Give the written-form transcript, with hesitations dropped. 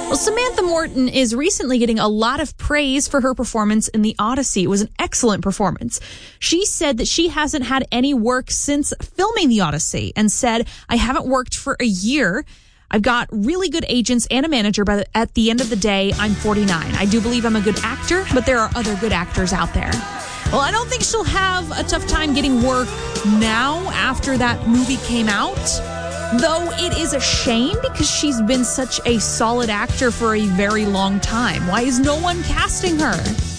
Well, Samantha Morton is recently getting a lot of praise for her performance in The Odyssey. It was an excellent performance. She said that she hasn't had any work since filming The Odyssey and said, "I haven't worked for a year. I've got really good agents and a manager, but at the end of the day, I'm 49. I do believe I'm a good actor, but there are other good actors out there." Well, I don't think she'll have a tough time getting work now after that movie came out. Though it is a shame because she's been such a solid actor for a very long time. Why is no one casting her?